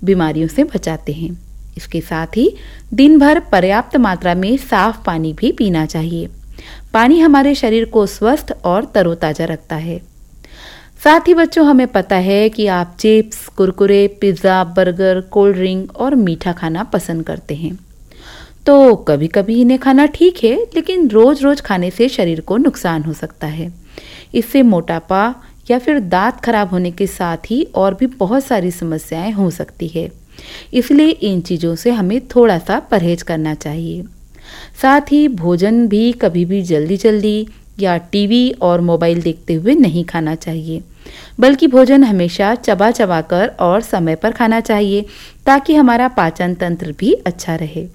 बीमारियों से बचाते हैं। इसके साथ ही दिन भर पर्याप्त मात्रा में साफ पानी भी पीना चाहिए। पानी हमारे शरीर को स्वस्थ और तरोताजा रखता है। साथ ही बच्चों, हमें पता है कि आप chips, Kurkure, pizza, burger, cold drink और मीठा खाना पसंद करते हैं। तो कभी कभी इन्हें खाना ठीक है, लेकिन रोज रोज खाने से शरीर को नुकसान हो सकता है। इससे मोटापा या फिर दांत खराब होने के साथ ही और भी बहुत सारी समस्याएं हो सकती है। इसलिए इन चीज़ों से हमें थोड़ा सा परहेज करना चाहिए। साथ ही भोजन भी कभी भी जल्दी जल्दी या टीवी और मोबाइल देखते हुए नहीं खाना चाहिए, बल्कि भोजन हमेशा चबा चबा कर और समय पर खाना चाहिए, ताकि हमारा पाचन तंत्र भी अच्छा रहे।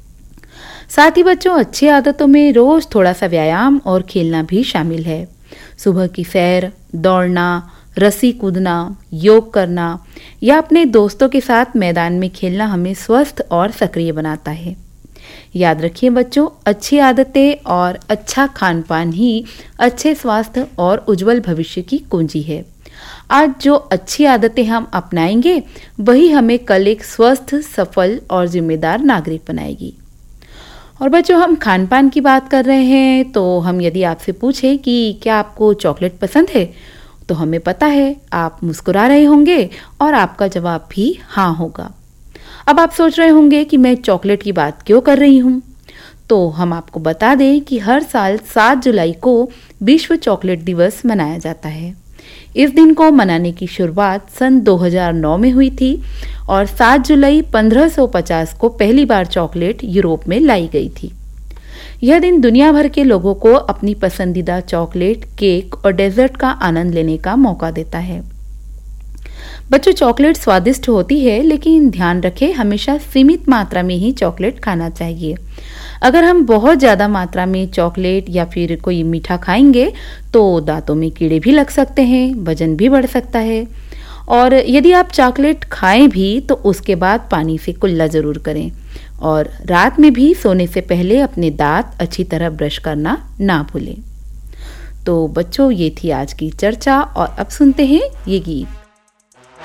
साथ ही बच्चों, अच्छी आदतों में रोज थोड़ा सा व्यायाम और खेलना भी शामिल है। सुबह की सैर, दौड़ना, रस्सी कूदना, योग करना या अपने दोस्तों के साथ मैदान में खेलना हमें स्वस्थ और सक्रिय बनाता है। याद रखिए बच्चों, अच्छी आदतें और अच्छा खान पान ही अच्छे स्वास्थ्य और उज्जवल भविष्य की कुंजी है। आज जो अच्छी आदतें हम अपनाएंगे, वही हमें कल एक स्वस्थ, सफल और जिम्मेदार नागरिक बनाएगी। और बच्चों, हम खान पान की बात कर रहे हैं, तो हम यदि आपसे पूछें कि क्या आपको चॉकलेट पसंद है, तो हमें पता है आप मुस्कुरा रहे होंगे और आपका जवाब भी हाँ होगा। अब आप सोच रहे होंगे कि मैं चॉकलेट की बात क्यों कर रही हूँ। तो हम आपको बता दें कि हर साल 7 जुलाई को विश्व चॉकलेट दिवस मनाया जाता है। इस दिन को मनाने की शुरुआत सन 2009 में हुई थी और 7 जुलाई 1550 को पहली बार चॉकलेट यूरोप में लाई गई थी। यह दिन दुनिया भर के लोगों को अपनी पसंदीदा चॉकलेट, केक और डेजर्ट का आनंद लेने का मौका देता है। बच्चों, चॉकलेट स्वादिष्ट होती है, लेकिन ध्यान रखें, हमेशा सीमित मात्रा में ही चॉकलेट खाना चाहिए। अगर हम बहुत ज़्यादा मात्रा में चॉकलेट या फिर कोई मीठा खाएंगे तो दांतों में कीड़े भी लग सकते हैं, वजन भी बढ़ सकता है। और यदि आप चॉकलेट खाएं भी तो उसके बाद पानी से कुल्ला ज़रूर करें और रात में भी सोने से पहले अपने दांत अच्छी तरह ब्रश करना ना भूलें। तो बच्चों, ये थी आज की चर्चा और अब सुनते हैं ये गीत।